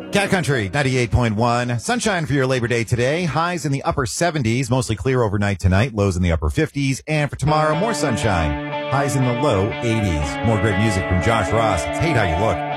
Cat Country 98.1. Sunshine for your Labor Day today. Highs in the upper 70s, mostly clear overnight tonight. Lows in the upper 50s. And for tomorrow, more sunshine. Highs in the low 80s. More great music from Josh Ross. It's Hate How You Look.